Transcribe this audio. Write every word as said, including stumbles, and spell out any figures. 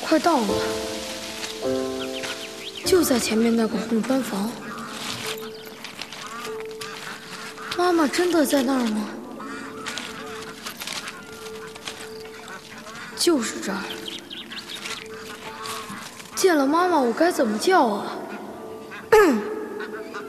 快到了，就在前面那个红砖房。妈妈真的在那儿吗？就是这儿。见了妈妈，我该怎么叫啊？